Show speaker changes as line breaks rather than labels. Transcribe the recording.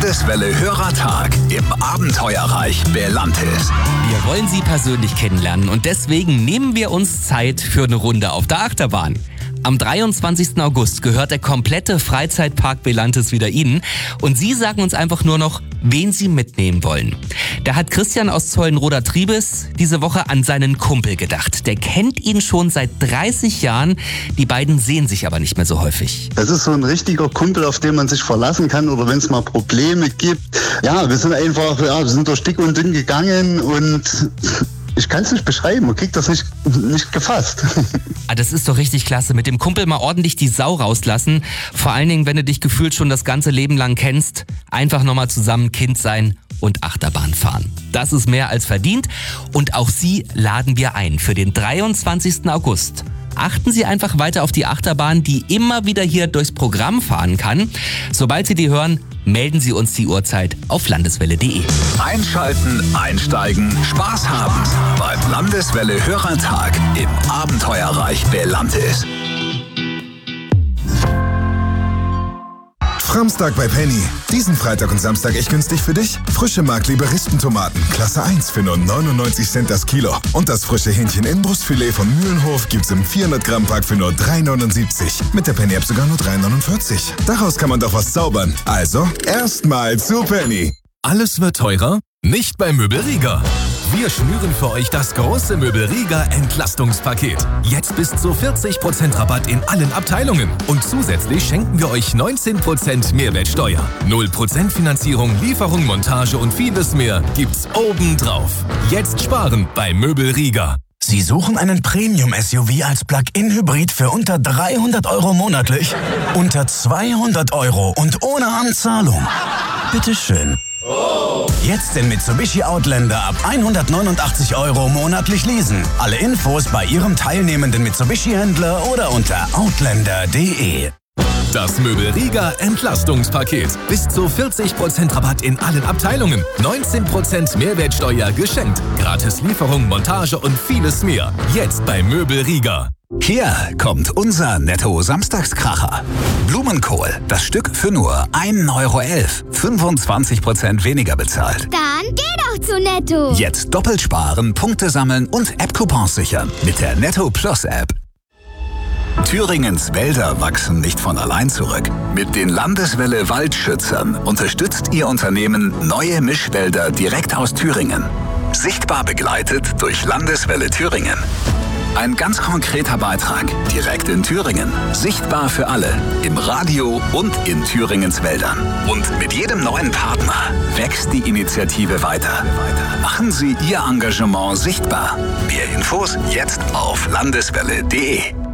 Landeswelle Hörertag im Abenteuerreich Belantis.
Wir wollen Sie persönlich kennenlernen und deswegen nehmen wir uns Zeit für eine Runde auf der Achterbahn. Am 23. August gehört der komplette Freizeitpark Belantis wieder Ihnen und Sie sagen uns einfach nur noch, wen Sie mitnehmen wollen. Da hat Christian aus Zeulenroda-Triebes diese Woche an seinen Kumpel gedacht. Der kennt ihn schon seit 30 Jahren. Die beiden sehen sich aber nicht mehr so häufig.
Das ist so ein richtiger Kumpel, auf den man sich verlassen kann oder wenn es mal Probleme gibt. Ja, wir sind einfach, wir sind durch dick und dünn gegangen und ich kann es nicht beschreiben, man kriegt das nicht gefasst.
Das ist doch richtig klasse. Mit dem Kumpel mal ordentlich die Sau rauslassen. Vor allen Dingen, wenn du dich gefühlt schon das ganze Leben lang kennst. Einfach nochmal zusammen Kind sein und Achterbahn fahren. Das ist mehr als verdient. Und auch Sie laden wir ein für den 23. August. Achten Sie einfach weiter auf die Achterbahn, die immer wieder hier durchs Programm fahren kann. Sobald Sie die hören, melden Sie uns die Uhrzeit auf landeswelle.de.
Einschalten, einsteigen, Spaß haben beim Landeswelle Hörertag im Abenteuerreich Belantis.
Framstag bei Penny. Diesen Freitag und Samstag echt günstig für dich. Frische Mark-Liberistentomaten, Klasse 1 für nur 99 Cent das Kilo. Und das frische Hähnchen in Brustfilet von Mühlenhof gibt's im 400-Gramm-Pack für nur 3,79. Mit der Penny-App sogar nur 3,49. Daraus kann man doch was zaubern. Also, erstmal zu Penny.
Alles wird teurer? Nicht bei Möbel Rieger. Wir schnüren für euch das große Möbel Rieger Entlastungspaket. Jetzt bis zu 40% Rabatt in allen Abteilungen. Und zusätzlich schenken wir euch 19% Mehrwertsteuer. 0% Finanzierung, Lieferung, Montage und vieles mehr gibt's obendrauf. Jetzt sparen bei Möbel Rieger.
Sie suchen einen Premium-SUV als Plug-in-Hybrid für unter 300 € monatlich? Unter 200 € und ohne Anzahlung? Bitteschön. Jetzt den Mitsubishi Outlander ab 189 € monatlich leasen. Alle Infos bei Ihrem teilnehmenden Mitsubishi-Händler oder unter outlander.de.
Das Möbel Rieger Entlastungspaket. Bis zu 40% Rabatt in allen Abteilungen. 19% Mehrwertsteuer geschenkt. Gratis Lieferung, Montage und vieles mehr. Jetzt bei Möbel Rieger.
Hier kommt unser Netto-Samstagskracher. Blumenkohl, das Stück für nur 1,11 €. 25% weniger bezahlt.
Dann geh doch zu Netto.
Jetzt doppelt sparen, Punkte sammeln und App-Coupons sichern mit der Netto Plus App. Thüringens Wälder wachsen nicht von allein zurück. Mit den Landeswelle Waldschützern unterstützt Ihr Unternehmen neue Mischwälder direkt aus Thüringen. Sichtbar begleitet durch Landeswelle Thüringen. Ein ganz konkreter Beitrag, direkt in Thüringen. Sichtbar für alle, im Radio und in Thüringens Wäldern. Und mit jedem neuen Partner wächst die Initiative weiter. Machen Sie Ihr Engagement sichtbar. Mehr Infos jetzt auf landeswelle.de.